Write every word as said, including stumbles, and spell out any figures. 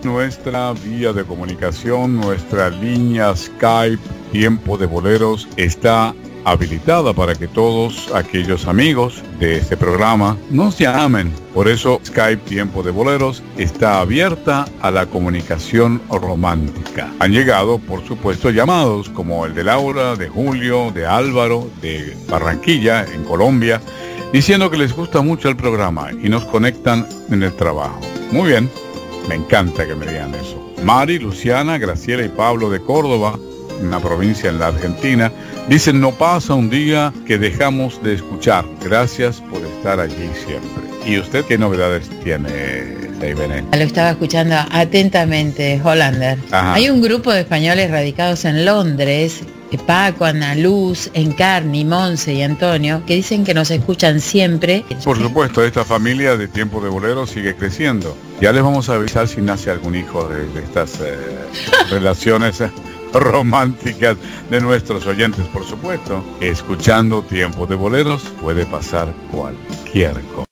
nuestra vía de comunicación, nuestra línea Skype Tiempo de Boleros está habilitada para que todos aquellos amigos de este programa nos llamen. Por eso Skype Tiempo de Boleros está abierta a la comunicación romántica. Han llegado, por supuesto, llamados como el de Laura, de Julio, de Álvaro, de Barranquilla, en Colombia, diciendo que les gusta mucho el programa y nos conectan en el trabajo. Muy bien, me encanta que me digan eso. Mari, Luciana, Graciela y Pablo de Córdoba, una provincia en la Argentina, dicen: no pasa un día que dejamos de escuchar. Gracias por estar allí siempre. ¿Y usted qué novedades tiene, Seibenet? Lo estaba escuchando atentamente, Hollander. Ajá. Hay un grupo de españoles radicados en Londres, Paco, Ana Luz, Encarni, Monse y Antonio, que dicen que nos escuchan siempre. Por supuesto, esta familia de Tiempo de Bolero sigue creciendo. Ya les vamos a avisar si nace algún hijo de, de estas eh, relaciones románticas de nuestros oyentes, por supuesto. Escuchando Tiempo de Boleros puede pasar cualquier cosa.